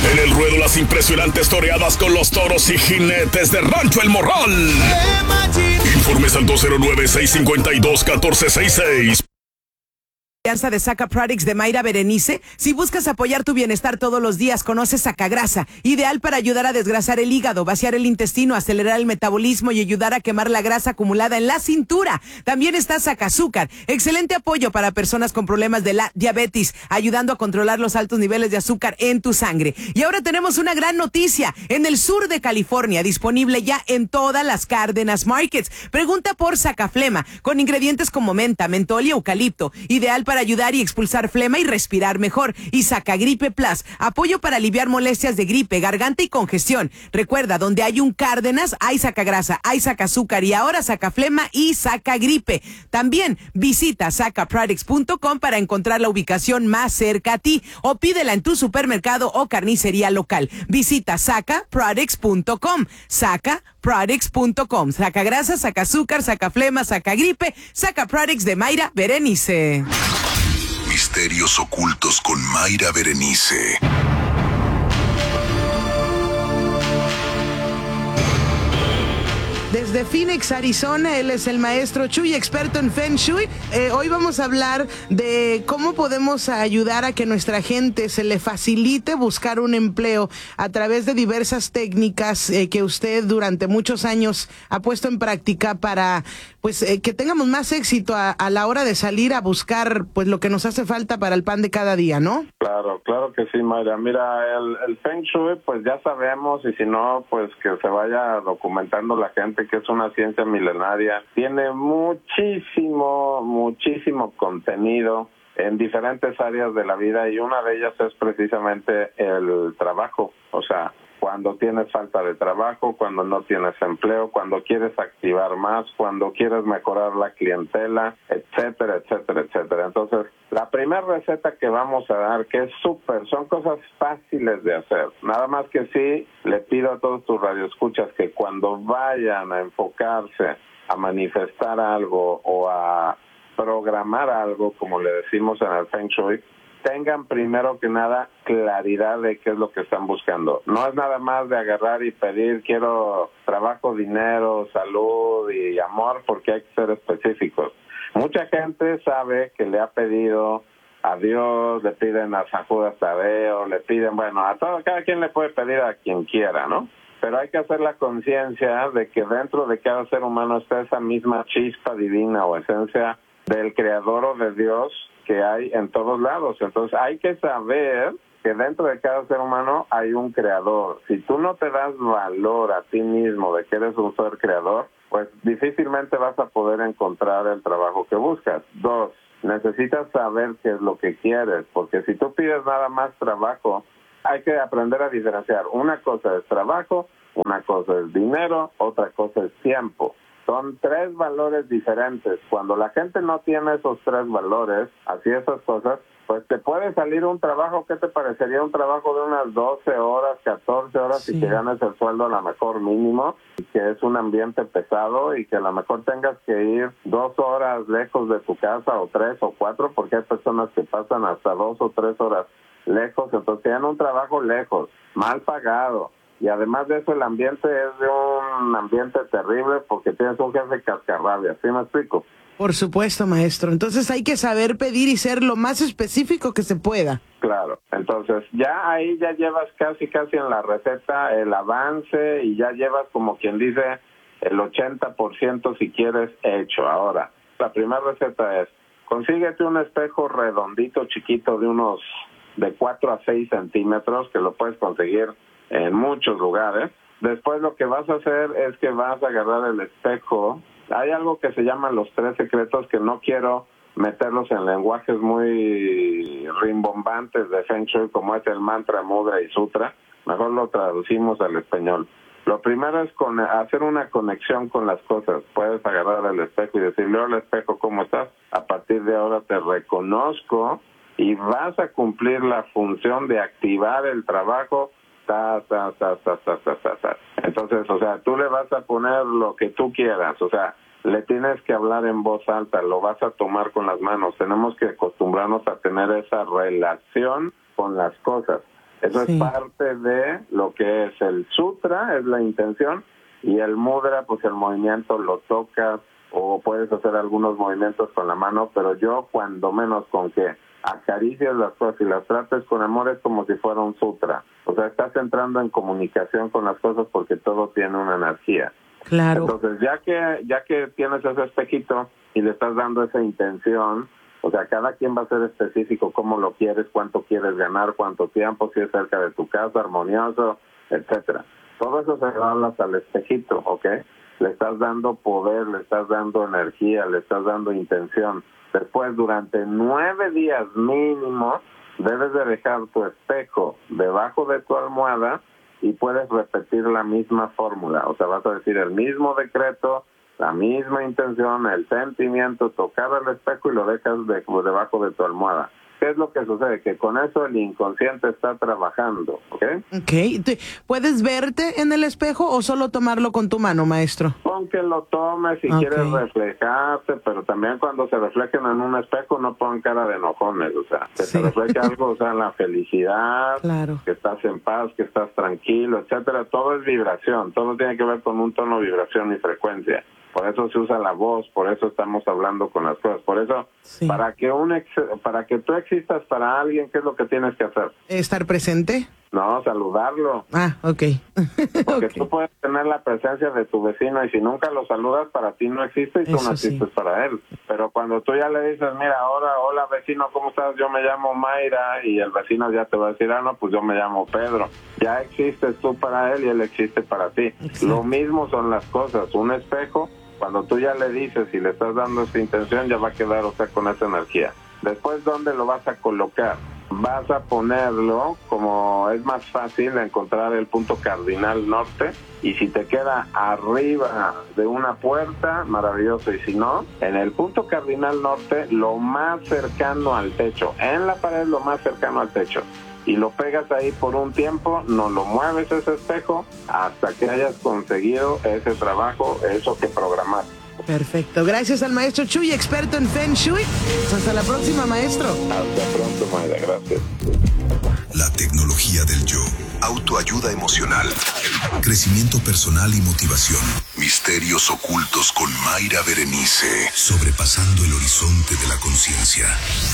En el ruedo, las impresionantes toreadas con los toros y jinetes de Rancho El Morral. Informes al 209-652-1466. Alianza de Saca Products de Mayra Berenice. Si buscas apoyar tu bienestar todos los días, conoce Sacagrasa, ideal para ayudar a desgrasar el hígado, vaciar el intestino, acelerar el metabolismo y ayudar a quemar la grasa acumulada en la cintura. También está Sacazúcar, excelente apoyo para personas con problemas de la diabetes, ayudando a controlar los altos niveles de azúcar en tu sangre. Y ahora tenemos una gran noticia, en el sur de California, disponible ya en todas las Cárdenas Markets. Pregunta por Sacaflema, con ingredientes como menta, mentol y eucalipto, ideal para ayudar y expulsar flema y respirar mejor. Y Sacagripe Plus, apoyo para aliviar molestias de gripe, garganta y congestión. Recuerda, donde hay un Cárdenas, hay Sacagrasa, hay Sacazúcar y ahora Sacaflema y Sacagripe. También visita sacaproducts.com para encontrar la ubicación más cerca a ti o pídela en tu supermercado o carnicería local. Visita sacaproducts.com, sacaproducts.com. Sacagrasa, Sacazúcar, Sacaflema, Sacagripe, Sacaproducts de Mayra Berenice. Misterios ocultos con Mayra Berenice. Desde Phoenix, Arizona, él es el maestro Chuy, experto en Feng Shui. Hoy vamos a hablar de cómo podemos ayudar a que nuestra gente se le facilite buscar un empleo a través de diversas técnicas que usted durante muchos años ha puesto en práctica para que tengamos más éxito a la hora de salir a buscar pues lo que nos hace falta para el pan de cada día, ¿no? Claro que sí, Mayra. Mira, el Feng Shui, pues ya sabemos, y si no, pues que se vaya documentando la gente que es una ciencia milenaria. Tiene muchísimo contenido en diferentes áreas de la vida y una de ellas es precisamente el trabajo. O sea, cuando tienes falta de trabajo, cuando no tienes empleo, cuando quieres activar más, cuando quieres mejorar la clientela, etcétera. Entonces, la primera receta que vamos a dar, que es son cosas fáciles de hacer. Nada más que sí, le pido a todos tus radioescuchas que cuando vayan a enfocarse a manifestar algo o a programar algo, como le decimos en el Feng Shui, tengan primero que nada claridad de qué es lo que están buscando. No es nada más de agarrar y pedir quiero trabajo, dinero, salud y amor, porque hay que ser específicos. Mucha gente sabe que le ha pedido a Dios, le piden a San Judas Tadeo, le piden, cada quien le puede pedir a quien quiera, ¿no? Pero hay que hacer la conciencia de que dentro de cada ser humano está esa misma chispa divina o esencia del Creador o de Dios que hay en todos lados. Entonces hay que saber que dentro de cada ser humano hay un creador. Si tú no te das valor a ti mismo de que eres un ser creador, pues difícilmente vas a poder encontrar el trabajo que buscas. 2, necesitas saber qué es lo que quieres, porque si tú pides nada más trabajo, hay que aprender a diferenciar. Una cosa es trabajo, una cosa es dinero, otra cosa es tiempo. Son 3 valores diferentes. Cuando la gente no tiene esos 3 valores, así esas cosas, pues te puede salir un trabajo, ¿qué te parecería? Un trabajo de unas 12 horas, 14 horas sí. Y que ganes el sueldo a lo mejor mínimo, y que es un ambiente pesado y que a lo mejor tengas que ir 2 horas lejos de tu casa o 3 o 4, porque hay personas que pasan hasta 2 o 3 horas lejos, entonces tienen un trabajo lejos, mal pagado. Y además de eso, el ambiente es de un ambiente terrible porque tienes un jefe cascarrabias. ¿Sí me explico? Por supuesto, maestro. Entonces hay que saber pedir y ser lo más específico que se pueda. Claro. Entonces ya ahí ya llevas casi en la receta el avance y ya llevas, como quien dice, el 80% si quieres hecho. Ahora, la primera receta es, consíguete un espejo redondito, chiquito, de 4 a 6 centímetros, que lo puedes conseguir en muchos lugares. Después lo que vas a hacer es que vas a agarrar el espejo. Hay algo que se llama los 3 secretos, que no quiero meterlos en lenguajes muy rimbombantes de Feng Shui, como es el mantra, mudra y sutra. Mejor lo traducimos al español. Lo primero es hacer una conexión con las cosas. Puedes agarrar el espejo y decirle, hola espejo, ¿cómo estás? A partir de ahora te reconozco y vas a cumplir la función de activar el trabajo. Entonces, o sea, tú le vas a poner lo que tú quieras, o sea, le tienes que hablar en voz alta, lo vas a tomar con las manos. Tenemos que acostumbrarnos a tener esa relación con las cosas. Eso es parte de lo que es el sutra, es la intención, y el mudra, pues el movimiento lo tocas o puedes hacer algunos movimientos con la mano, pero yo cuando menos con que acaricias las cosas y las trates con amor es como si fuera un sutra. O sea, estás entrando en comunicación con las cosas porque todo tiene una energía. Claro. Entonces, ya que tienes ese espejito y le estás dando esa intención, o sea, cada quien va a ser específico cómo lo quieres, cuánto quieres ganar, cuánto tiempo, si es cerca de tu casa, armonioso, etcétera. Todo eso se lo hablas al espejito, ¿ok? Le estás dando poder, le estás dando energía, le estás dando intención. Después, durante 9 días mínimo, debes de dejar tu espejo debajo de tu almohada y puedes repetir la misma fórmula. O sea, vas a decir el mismo decreto, la misma intención, el sentimiento, tocar el espejo y lo dejas debajo de tu almohada. ¿Qué es lo que sucede? Que con eso el inconsciente está trabajando, ¿ok? Ok. ¿Puedes verte en el espejo o solo tomarlo con tu mano, maestro? Pon que lo tomes si quieres reflejarte, pero también cuando se reflejen en un espejo no pon cara de enojones, o sea, que se refleje algo, o sea, la felicidad, que estás en paz, que estás tranquilo, etcétera. Todo es vibración, todo tiene que ver con un tono, vibración y frecuencia. Por eso se usa la voz, por eso estamos hablando con las cosas. Por eso, para que tú existas para alguien, ¿qué es lo que tienes que hacer? ¿Estar presente? No, saludarlo. Ok. Porque tú puedes tener la presencia de tu vecino y si nunca lo saludas, para ti no existe y tú no existes para él. Pero cuando tú ya le dices, mira, ahora, hola vecino, ¿cómo estás? Yo me llamo Mayra, y el vecino ya te va a decir, no, pues yo me llamo Pedro. Ya existes tú para él y él existe para ti. Exacto. Lo mismo son las cosas. Un espejo, cuando tú ya le dices y le estás dando esa intención, ya va a quedar, o sea, con esa energía. Después, ¿dónde lo vas a colocar? Vas a ponerlo, como es más fácil encontrar el punto cardinal norte, y si te queda arriba de una puerta, maravilloso, y si no, en el punto cardinal norte, lo más cercano al techo, en la pared lo más cercano al techo, y lo pegas ahí por un tiempo, no lo mueves ese espejo hasta que hayas conseguido ese trabajo, eso que programaste. Perfecto. Gracias al maestro Chuy, experto en Feng Shui. Hasta la próxima, maestro. Hasta pronto, Mayra. Gracias. La tecnología del yo. Autoayuda emocional. Crecimiento personal y motivación. Misterios ocultos con Mayra Berenice. Sobrepasando el horizonte de la conciencia.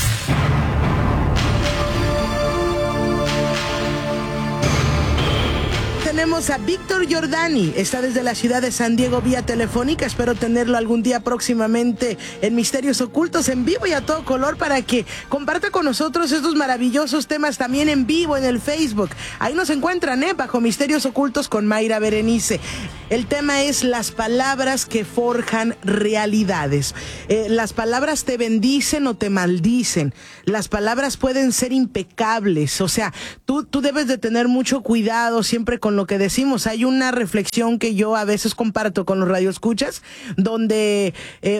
Tenemos a Víctor Giordani, está desde la ciudad de San Diego vía telefónica. Espero tenerlo algún día próximamente en Misterios Ocultos en vivo y a todo color para que comparta con nosotros estos maravillosos temas también en vivo en el Facebook. Ahí nos encuentran, bajo Misterios Ocultos con Mayra Berenice. El tema es las palabras que forjan realidades. Las palabras te bendicen o te maldicen. Las palabras pueden ser impecables. O sea, tú debes de tener mucho cuidado siempre con lo que decimos. Hay una reflexión que yo a veces comparto con los radioescuchas, donde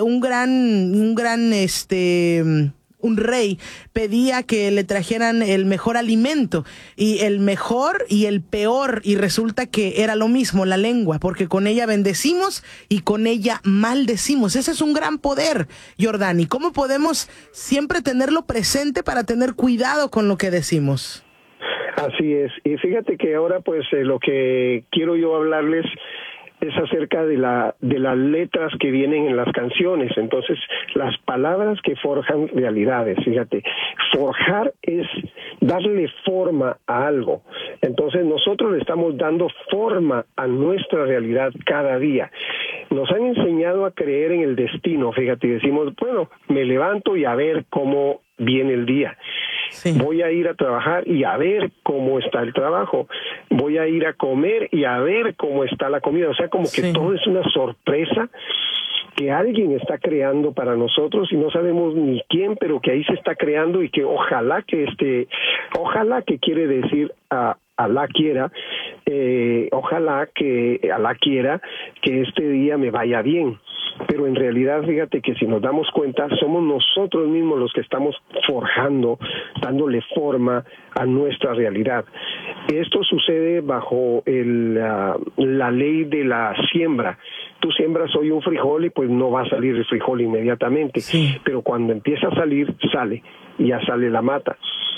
un rey pedía que le trajeran el mejor alimento, y el mejor y el peor, y resulta que era lo mismo, la lengua, porque con ella bendecimos y con ella maldecimos. Ese es un gran poder, Giordani. ¿Cómo podemos siempre tenerlo presente para tener cuidado con lo que decimos? Así es, y fíjate que ahora pues lo que quiero yo hablarles es acerca de las letras que vienen en las canciones. Entonces, las palabras que forjan realidades, fíjate, forjar es darle forma a algo. Entonces, nosotros le estamos dando forma a nuestra realidad cada día. Nos han enseñado a creer en el destino, fíjate, y decimos, bueno, me levanto y a ver cómo viene el día. Sí. Voy a ir a trabajar y a ver cómo está el trabajo. Voy a ir a comer y a ver cómo está la comida. O sea, como que todo es una sorpresa que alguien está creando para nosotros y no sabemos ni quién, pero que ahí se está creando y que ojalá que quiere decir Alá quiera, ojalá que Alá quiera que este día me vaya bien. Pero en realidad, fíjate que si nos damos cuenta, somos nosotros mismos los que estamos forjando, dándole forma a nuestra realidad. Esto sucede bajo la ley de la siembra. Tú siembras hoy un frijol y pues no va a salir el frijol inmediatamente, pero cuando empieza a salir, sale, y ya sale la mata.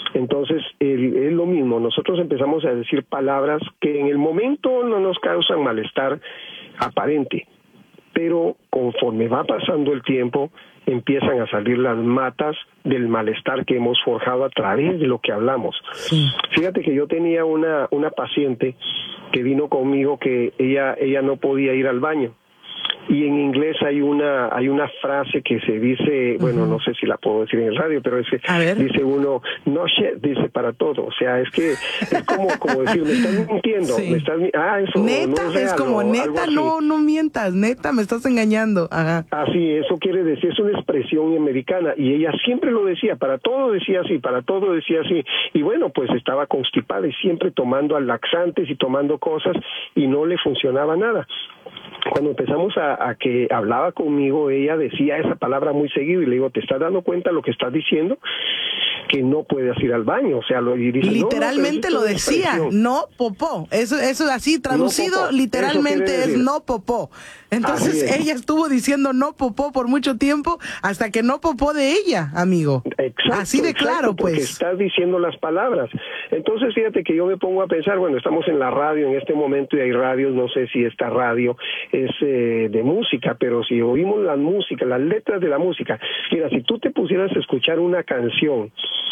Entonces, es lo mismo, nosotros empezamos a decir palabras que en el momento no nos causan malestar aparente, pero conforme va pasando el tiempo, empiezan a salir las matas del malestar que hemos forjado a través de lo que hablamos. Sí. Fíjate que yo tenía una paciente que vino conmigo que ella no podía ir al baño. Y en inglés hay una frase que se dice, bueno, no sé si la puedo decir en el radio, pero dice uno, no shit, dice para todo. O sea, es que es como decir, me estás mintiendo, sí. Eso neta, no es real, es como, neta, no mientas, neta, me estás engañando. Ajá. Así, eso quiere decir, es una expresión americana, y ella siempre lo decía, para todo decía así, para todo decía así. Y bueno, pues estaba constipada y siempre tomando laxantes y tomando cosas, y no le funcionaba nada. Cuando empezamos a que hablaba conmigo, ella decía esa palabra muy seguido, y le digo, ¿te estás dando cuenta de lo que estás diciendo? Que no puedes ir al baño, o sea, y dice, literalmente lo decía, no popó, eso así traducido, no literalmente es no popó. Entonces ella estuvo diciendo no popó por mucho tiempo, hasta que no popó de ella, amigo. Exacto, así de claro, pues. Porque estás diciendo las palabras. Entonces, fíjate que yo me pongo a pensar, bueno, estamos en la radio en este momento, y hay radios, no sé si esta radio es de música, pero si oímos la música, las letras de la música, mira, si tú te pusieras a escuchar una canción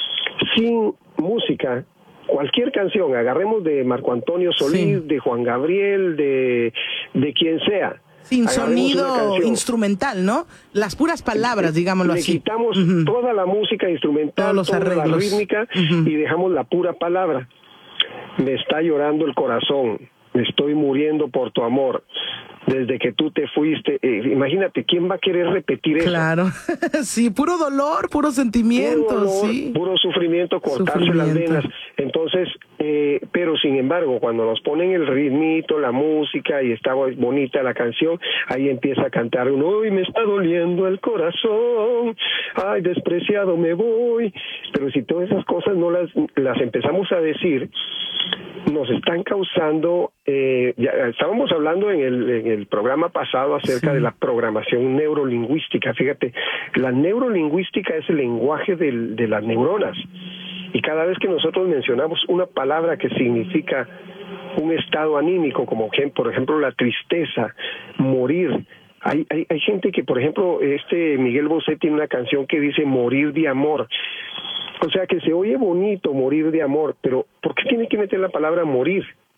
sin música, cualquier canción, agarremos de Marco Antonio Solís, de Juan Gabriel, de quien sea, sin sonido instrumental, ¿no? Las puras palabras, digámoslo así. Le quitamos toda la música instrumental, todos los arreglos, la rítmica, y dejamos la pura palabra. Me está llorando el corazón, me estoy muriendo por tu amor. Desde que tú te fuiste, imagínate, ¿quién va a querer repetir eso? Claro, sí, puro dolor, puro sentimiento, puro dolor, sí. Puro sufrimiento, cortarse las venas. Entonces, pero sin embargo, cuando nos ponen el ritmito, la música, y está bonita la canción, ahí empieza a cantar uno, uy, me está doliendo el corazón, ay, despreciado me voy. Pero si todas esas cosas no las empezamos a decir, nos están causando, ya estábamos hablando en el programa pasado acerca de la programación neurolingüística. Fíjate, la neurolingüística es el lenguaje de las neuronas, y cada vez que nosotros mencionamos una palabra que significa un estado anímico, como por ejemplo la tristeza, morir, hay gente que, por ejemplo, Miguel Bosé tiene una canción que dice morir de amor. O sea, que se oye bonito morir de amor, pero ¿por qué tiene que meter la palabra morir?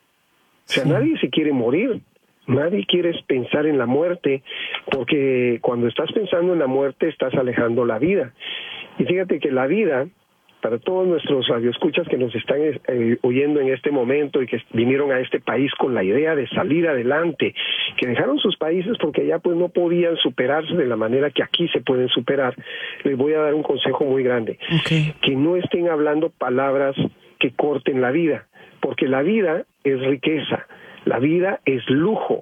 O sea, nadie se quiere morir, nadie quiere pensar en la muerte, porque cuando estás pensando en la muerte estás alejando la vida. Y fíjate que la vida, para todos nuestros radioescuchas que nos están oyendo en este momento y que vinieron a este país con la idea de salir adelante, que dejaron sus países porque allá pues no podían superarse de la manera que aquí se pueden superar, les voy a dar un consejo muy grande. Que no estén hablando palabras que corten la vida, porque la vida es riqueza, la vida es lujo.